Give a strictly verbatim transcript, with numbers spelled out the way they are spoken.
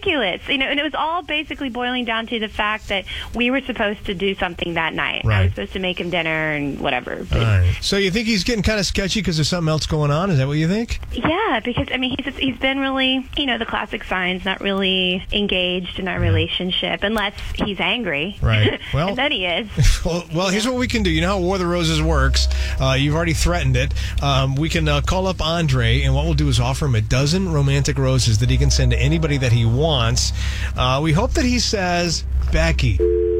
ridiculous. You know, and it was all basically boiling down to the fact that we were supposed to do something that night. Right. I was supposed to make him dinner and whatever. But, Right. So you think he's getting kind of sketchy because there's something else going on? Is that what you think? yeah, because, I mean, he's he's been really, you know, the classic signs, not really engaged in our relationship, unless he's angry. Right. Well, and then he is. Well, well, here's what we can do. You know how War of the Roses works. Uh, you've already threatened it. Um, we can uh, call up Andre, and what we'll do is offer him a dozen romantic roses that he can send to anybody that he wants. Uh, we hope that he says, Becky.